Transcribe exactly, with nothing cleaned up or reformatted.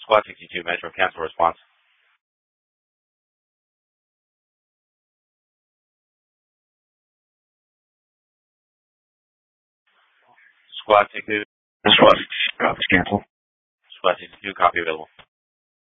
Squad sixty-two, Metro, cancel response. Squad sixty-two. Squad sixty-two, cancel. Squad sixty-two, copy available.